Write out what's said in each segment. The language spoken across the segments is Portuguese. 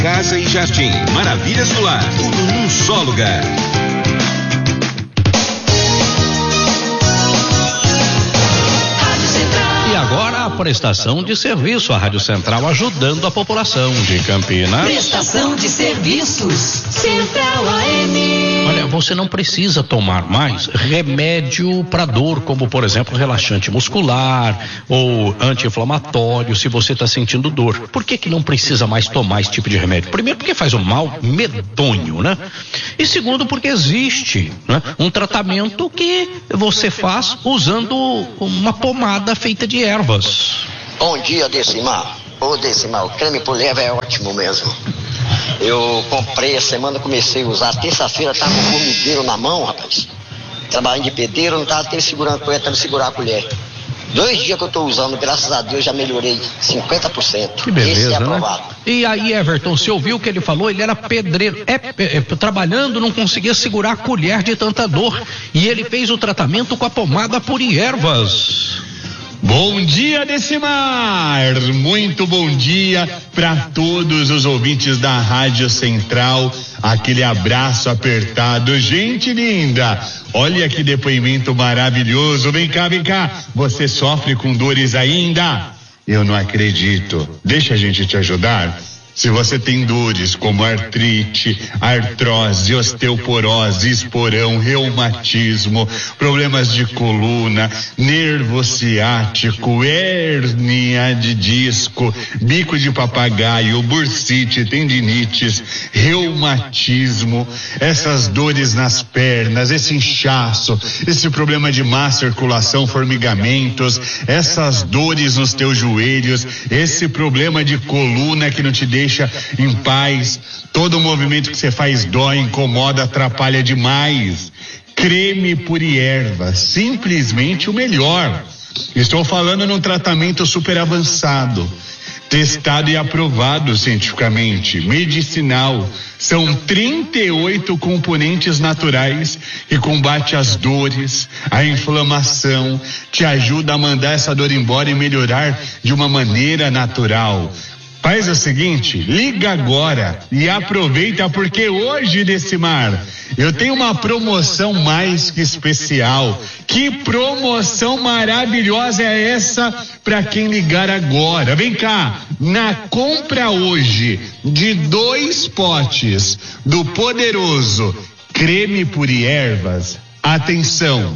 Casa e Jardim, maravilhas do lar, tudo num só lugar. E agora a prestação de serviço, a Rádio Central ajudando a população de Campinas. Prestação de serviços, Central AM. Olha, você não precisa tomar mais remédio para dor, como por exemplo relaxante muscular ou anti-inflamatório, se você está sentindo dor. Por que não precisa mais tomar esse tipo de remédio? Primeiro, porque faz um mal medonho, né? E segundo, porque existe, né, um tratamento que você faz usando uma pomada feita de ervas. Bom dia, Decimar. Ô, Decimar, o creme por erva é ótimo mesmo. Eu comprei a semana, comecei a usar. Terça-feira tava com um formigueiro na mão, rapaz. Trabalhando de pedreiro, não tava segurando a colher, tava segurar a colher. 2 dias que eu tô usando, graças a Deus já melhorei 50%. Que beleza, esse é aprovado. Né? E aí, Everton, você ouviu o que ele falou? Ele era pedreiro, trabalhando, não conseguia segurar a colher de tanta dor. E ele fez o tratamento com a pomada por ervas. Bom dia, Decimar! Muito bom dia para todos os ouvintes da Rádio Central. Aquele abraço apertado. Gente linda, olha que depoimento maravilhoso. Vem cá. Você sofre com dores ainda? Eu não acredito. Deixa a gente te ajudar. Se você tem dores como artrite, artrose, osteoporose, esporão, reumatismo, problemas de coluna, nervo ciático, hérnia de disco, bico de papagaio, bursite, tendinites, reumatismo, essas dores nas pernas, esse inchaço, esse problema de má circulação, formigamentos, essas dores nos teus joelhos, esse problema de coluna que não te deixa em paz, todo movimento que você faz dói, incomoda, atrapalha demais. Creme Puri Erva, simplesmente o melhor. Estou falando num tratamento super avançado, testado e aprovado cientificamente, medicinal. São 38 componentes naturais que combate as dores, a inflamação, te ajuda a mandar essa dor embora e melhorar de uma maneira natural. Faz o seguinte, liga agora e aproveita, porque hoje, Decimar, eu tenho uma promoção mais que especial. Que promoção maravilhosa é essa para quem ligar agora? Vem cá, na compra hoje de 2 potes do poderoso Creme Puri Ervas, atenção,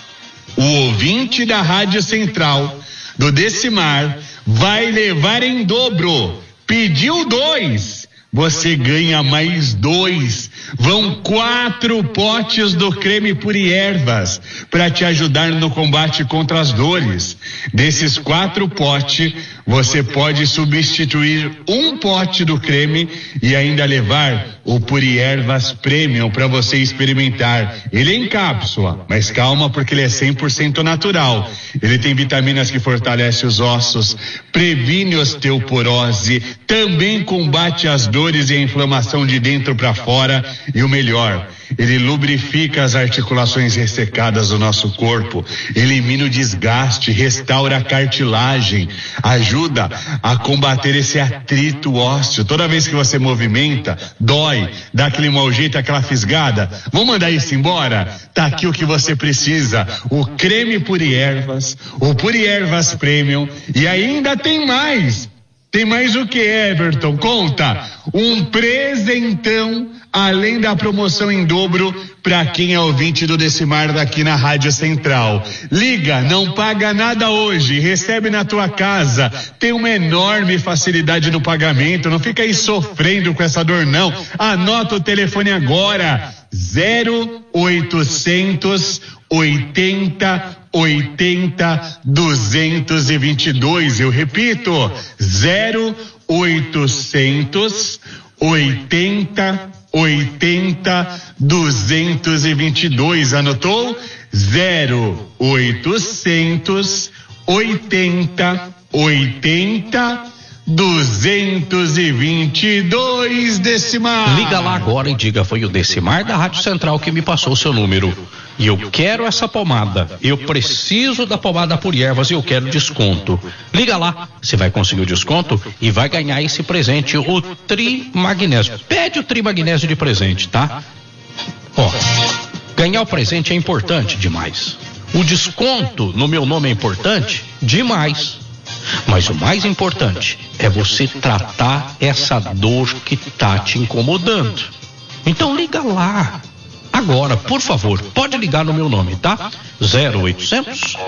o ouvinte da Rádio Central do Decimar vai levar em dobro. Pediu 2, você ganha mais 2. Vão 4 potes do Creme Puri Ervas para te ajudar no combate contra as dores. Desses 4 potes, você pode substituir 1 pote do creme e ainda levar o Puri Ervas Premium para você experimentar. Ele é em cápsula, mas calma, porque ele é 100% natural. Ele tem vitaminas que fortalecem os ossos, previne osteoporose, também combate as dores e a inflamação de dentro para fora, e o melhor, ele lubrifica as articulações ressecadas do nosso corpo, elimina o desgaste, restaura a cartilagem, ajuda a combater esse atrito ósseo. Toda vez que você movimenta, dói, dá aquele mau jeito, aquela fisgada. Vamos mandar isso embora? Tá aqui o que você precisa: o Creme Puri Ervas, o Puri Ervas Premium, e ainda tem mais. Tem mais o que, Everton? Conta! Um presentão, além da promoção em dobro para quem é ouvinte do Decimar daqui na Rádio Central. Liga, não paga nada hoje, recebe na tua casa, tem uma enorme facilidade no pagamento, não fica aí sofrendo com essa dor não. Anota o telefone agora: 0800 80 222. Eu repito, 0800 80 222. Anotou? 0800 80 222, Decimar. Liga lá agora e diga: foi o Decimar da Rádio Central que me passou o seu número. E eu quero essa pomada. Eu preciso da pomada por ervas e eu quero desconto. Liga lá, você vai conseguir o desconto e vai ganhar esse presente, o Trimagnésio. Pede o Trimagnésio de presente, tá? Ó, ganhar o presente é importante demais. O desconto no meu nome é importante demais. Mas o mais importante é você tratar essa dor que tá te incomodando. Então liga lá. Agora, por favor, pode ligar no meu nome, tá? 0800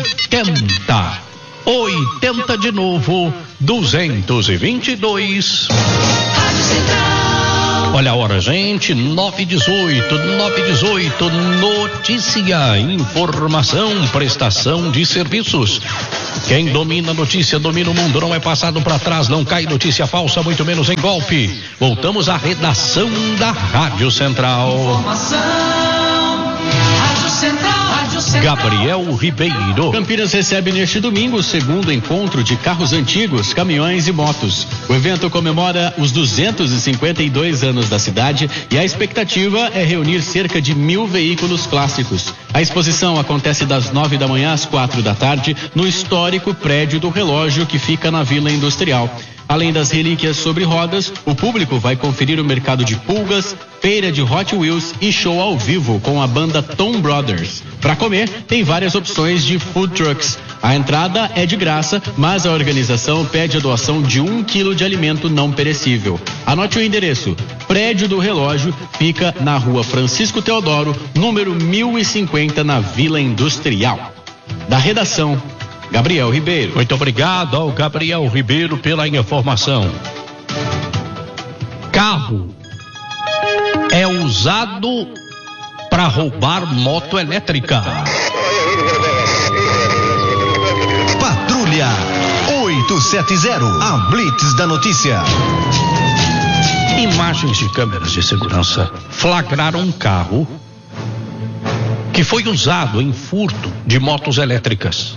80 de novo, 222. Rádio Central. Olha a hora, gente, 9:18, notícia, informação, prestação de serviços. Quem domina a notícia, domina o mundo, não é passado para trás, não cai notícia falsa, muito menos em golpe. Voltamos à redação da Rádio Central. Informação. Rádio Central. Gabriel Ribeiro. Campinas recebe neste domingo o segundo encontro de carros antigos, caminhões e motos. O evento comemora os 252 anos da cidade e a expectativa é reunir cerca de 1.000 veículos clássicos. A exposição acontece das 9 da manhã às 4 da tarde no histórico prédio do relógio que fica na Vila Industrial. Além das relíquias sobre rodas, o público vai conferir o mercado de pulgas, feira de Hot Wheels e show ao vivo com a banda Tom Brothers. Para comer, tem várias opções de food trucks. A entrada é de graça, mas a organização pede a doação de 1 quilo de alimento não perecível. Anote o endereço. Prédio do Relógio fica na rua Francisco Teodoro, número 1050, na Vila Industrial. Da redação, Gabriel Ribeiro. Muito obrigado ao Gabriel Ribeiro pela informação. Carro é usado para roubar moto elétrica. Patrulha 870, a Blitz da notícia. Imagens de câmeras de segurança flagraram um carro que foi usado em furto de motos elétricas.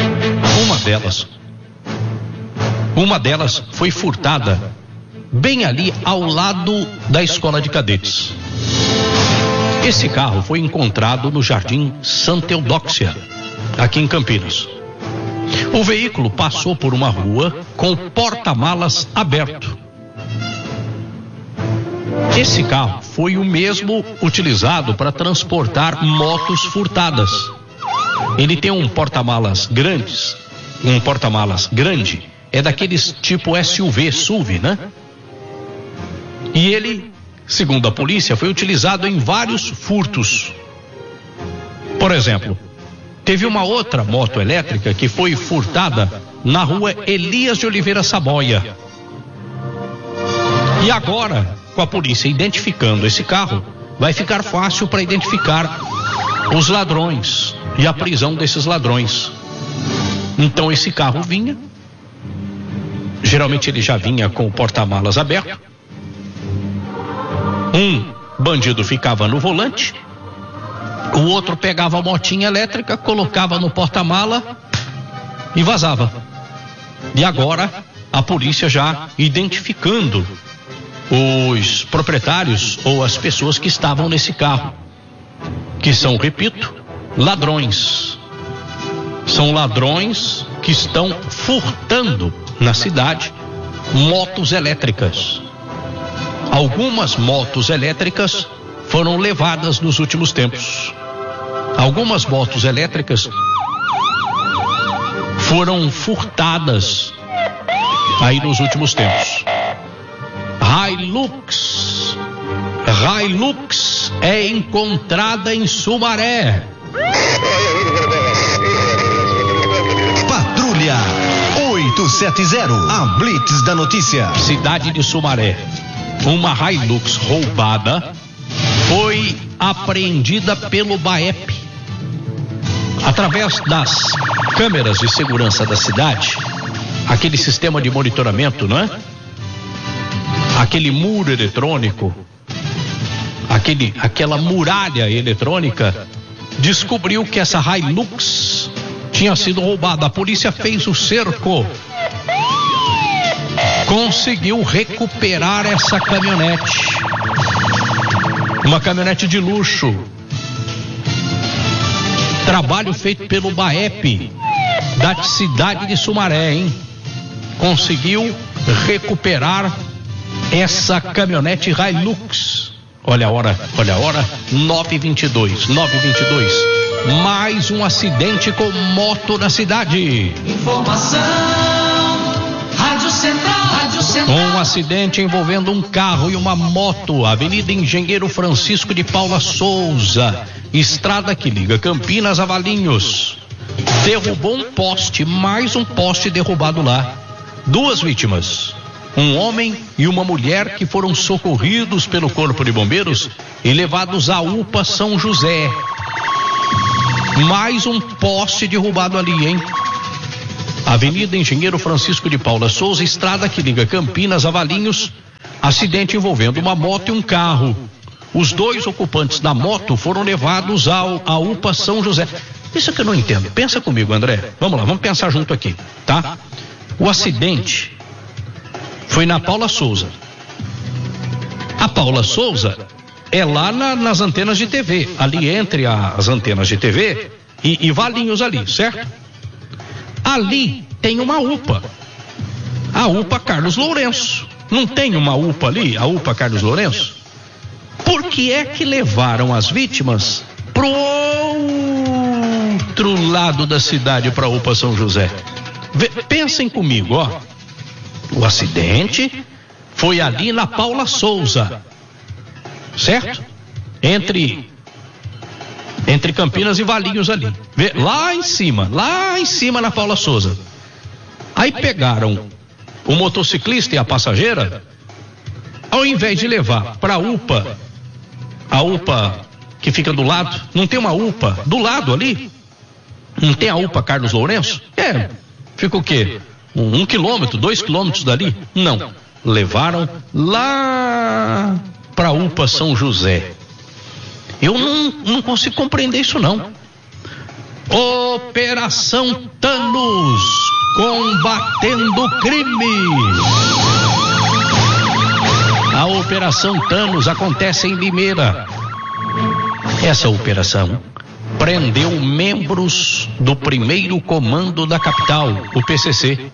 Uma delas foi furtada bem ali ao lado da escola de cadetes. Esse carro foi encontrado no Jardim Santa Eudóxia, aqui em Campinas. O veículo passou por uma rua com o porta-malas aberto. Esse carro foi o mesmo utilizado para transportar motos furtadas. Ele tem um porta-malas grande, é daqueles tipo SUV, né? E ele, segundo a polícia, foi utilizado em vários furtos. Por exemplo, teve uma outra moto elétrica que foi furtada na rua Elias de Oliveira Saboia. E agora, com a polícia identificando esse carro, vai ficar fácil para identificar os ladrões e a prisão desses ladrões. Então esse carro geralmente ele já vinha com o porta-malas aberto. Um bandido ficava no volante, o outro pegava a motinha elétrica, colocava no porta-mala e vazava. E agora a polícia já identificando os proprietários ou as pessoas que estavam nesse carro, que são, repito, ladrões. São ladrões que estão furtando na cidade motos elétricas. Algumas motos elétricas foram levadas nos últimos tempos. Algumas motos elétricas foram furtadas aí nos últimos tempos. Hilux é encontrada em Sumaré. Patrulha 870, a Blitz da notícia. Cidade de Sumaré. Uma Hilux roubada foi apreendida pelo BAEP. Através das câmeras de segurança da cidade, aquele sistema de monitoramento, não é? Aquele muro eletrônico, aquela muralha eletrônica, descobriu que essa Hilux tinha sido roubada. A polícia fez o cerco conseguiu recuperar essa caminhonete. Uma caminhonete de luxo. Trabalho feito pelo BAEP da cidade de Sumaré, hein? Conseguiu recuperar essa caminhonete Hilux. Olha a hora, 9h22. Mais um acidente com moto na cidade. Informação, Rádio Central. Um acidente envolvendo um carro e uma moto, Avenida Engenheiro Francisco de Paula Souza, estrada que liga Campinas a Valinhos. Derrubou um poste, mais um poste derrubado lá. 2 vítimas, um homem e uma mulher que foram socorridos pelo Corpo de Bombeiros e levados à UPA São José. Mais um poste derrubado ali, hein? Avenida Engenheiro Francisco de Paula Souza, estrada que liga Campinas a Valinhos, acidente envolvendo uma moto e um carro. Os 2 ocupantes da moto foram levados à UPA São José. Isso que eu não entendo. Pensa comigo, André. Vamos lá, vamos pensar junto aqui, tá? O acidente foi na Paula Souza. A Paula Souza é lá nas antenas de TV, ali entre as antenas de TV e Valinhos ali, certo? Ali tem uma UPA, a UPA Carlos Lourenço. Não tem uma UPA ali, a UPA Carlos Lourenço? Por que é que levaram as vítimas pro outro lado da cidade, para a UPA São José? Pensem comigo, ó. O acidente foi ali na Paula Souza, certo? Entre Campinas e Valinhos ali. Lá em cima na Paula Souza. Aí pegaram o motociclista e a passageira, ao invés de levar para a UPA que fica do lado, não tem uma UPA do lado ali? Não tem a UPA Carlos Lourenço? Fica o quê? 1 quilômetro, 2 quilômetros dali? Não. Levaram lá para a UPA São José. Eu não consigo compreender isso, não. Operação Thanos, combatendo o crime. A Operação Thanos acontece em Limeira. Essa operação prendeu membros do 1º Comando da Capital, o PCC.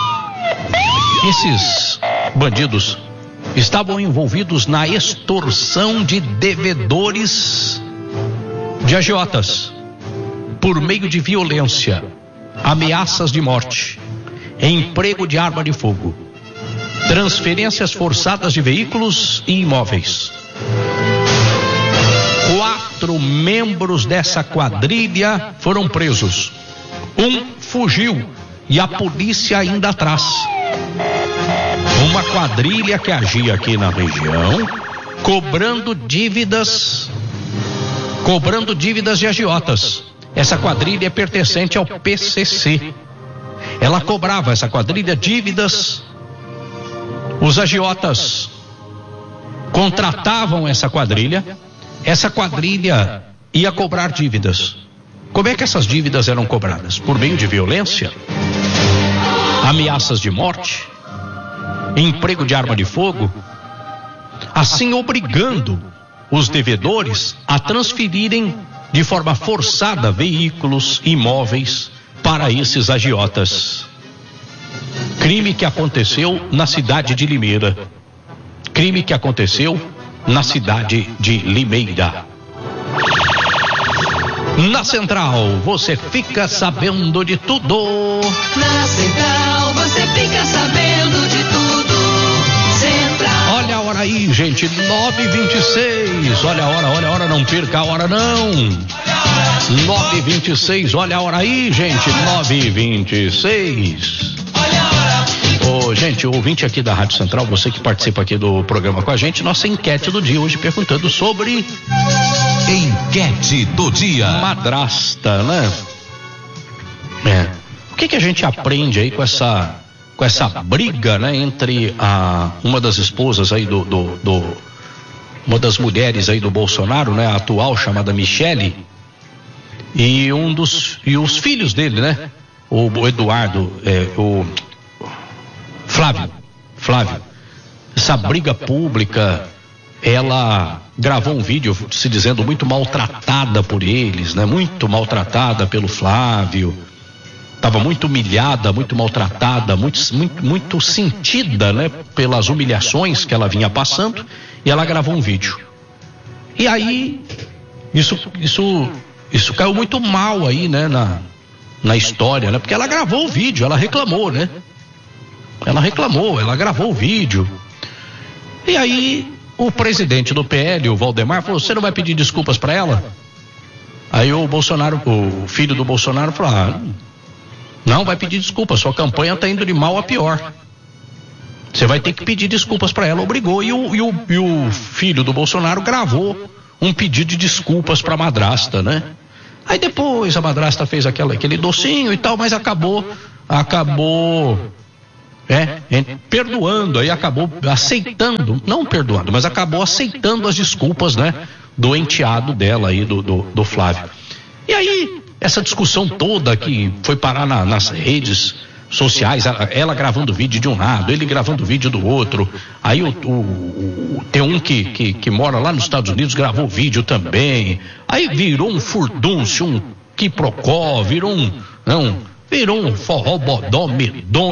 Esses bandidos estavam envolvidos na extorsão de devedores de agiotas por meio de violência, ameaças de morte, emprego de arma de fogo, transferências forçadas de veículos e imóveis. 4 membros dessa quadrilha foram presos. Um fugiu e a polícia ainda atrás. Uma quadrilha que agia aqui na região, cobrando dívidas de agiotas. Essa quadrilha é pertencente ao PCC. Ela cobrava, essa quadrilha, dívidas. Os agiotas contratavam essa quadrilha ia cobrar dívidas. Como é que essas dívidas eram cobradas? Por meio de violência, ameaças de morte, emprego de arma de fogo, assim obrigando os devedores a transferirem de forma forçada veículos, imóveis para esses agiotas. Crime que aconteceu na cidade de Limeira. Crime que aconteceu na cidade de Limeira. Na Central, você fica sabendo de tudo. Na Central, você fica sabendo de tudo. Central. Olha a hora aí, gente, 9h26. Olha a hora, não perca a hora não. 9h26, olha a hora aí, gente, 9h26. Gente, o ouvinte aqui da Rádio Central, você que participa aqui do programa com a gente, nossa enquete do dia hoje perguntando sobre... Enquete do dia. Madrasta, né? O que a gente aprende aí com essa briga, né, entre uma das esposas aí uma das mulheres aí do Bolsonaro, né, a atual, chamada Michele, e os filhos dele, né? O Eduardo, o Flávio, essa briga pública, ela gravou um vídeo se dizendo muito maltratada por eles, né? Muito maltratada pelo Flávio. Estava muito humilhada, muito maltratada, muito sentida, né? Pelas humilhações que ela vinha passando, e ela gravou um vídeo. E aí, isso caiu muito mal aí, né? Na história, né? Porque ela gravou o vídeo, ela reclamou, né? Ela gravou o vídeo. E aí, o presidente do PL, o Valdemar, falou: você não vai pedir desculpas para ela? Aí o filho do Bolsonaro falou: não vai pedir desculpas, sua campanha está indo de mal a pior. Você vai ter que pedir desculpas para ela. Obrigou. E o filho do Bolsonaro gravou um pedido de desculpas para a madrasta, né? Aí depois a madrasta fez aquele docinho e tal, mas acabou perdoando, aí acabou aceitando, não perdoando, mas acabou aceitando as desculpas, né? Do enteado dela aí, do Flávio. E aí, essa discussão toda que foi parar nas redes sociais, ela gravando vídeo de um lado, ele gravando vídeo do outro, aí tem um que mora lá nos Estados Unidos, gravou vídeo também, aí virou um furdúncio, um quiprocó, virou um forró bodó medonho.